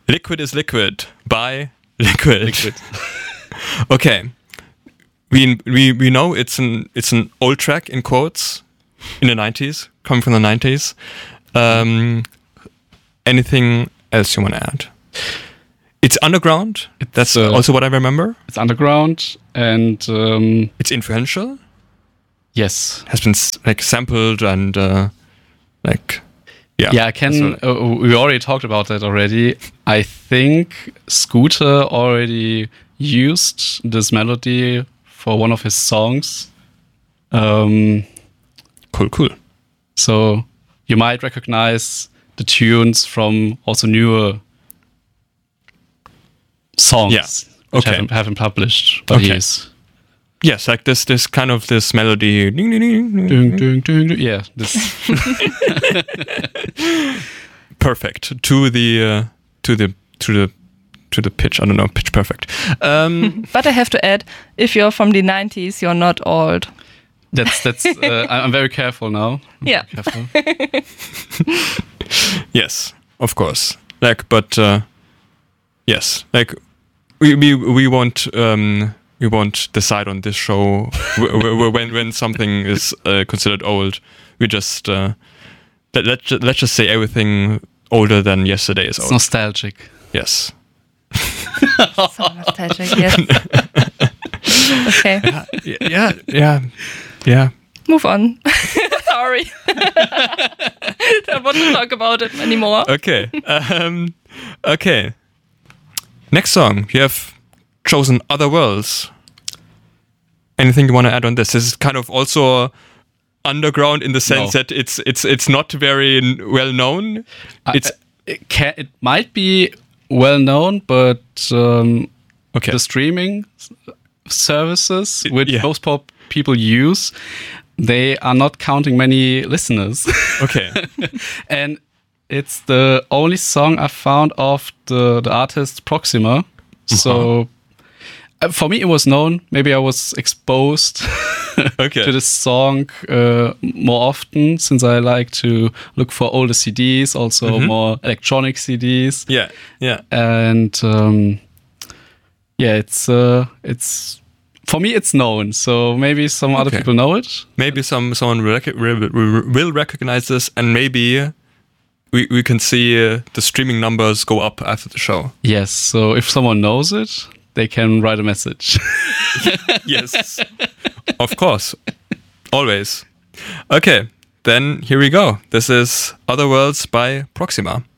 Liquid is Liquid by Liquid. Okay. We know it's an old track in quotes in the 90s, coming from the 90s. Anything else you want to add? It's underground. That's also what I remember. It's underground and it's influential. Yes, has been sampled and Yeah, I can. We already talked about that already. I think Scooter already used this melody for one of his songs. Cool. So you might recognize the tunes from also newer songs which haven't published by years. Yes, like this kind of this melody. Ding, ding, ding, ding, ding, ding, ding. Yeah, this. Perfect to the pitch. I don't know, pitch perfect. But I have to add, if you're from the 90s, you're not old. That's. I'm very careful now. Yeah. Careful. Yes, of course. Yes, we won't. We won't decide on this show when something is considered old. We just let's just say everything older than yesterday is old. It's nostalgic. Yes. So nostalgic. Yes. Okay. Yeah. Move on. Sorry. I don't want to talk about it anymore. Okay. Okay. Next song, you have chosen Other Worlds. Anything you want to add on this? This is kind of also underground in the sense that it's not very well known. It might be well known, but the streaming services which most people use, they are not counting many listeners. Okay. And it's the only song I found of the artist Proxima. So for me, it was known. Maybe I was exposed to this song more often, since I like to look for older CDs, also more electronic CDs. Yeah. And it's for me, it's known. So maybe some other people know it. Maybe someone will recognize this, and maybe we can see the streaming numbers go up after the show. Yes, so if someone knows it, they can write a message. Yes, of course. Always. Okay, then here we go. This is Other Worlds by Proxima.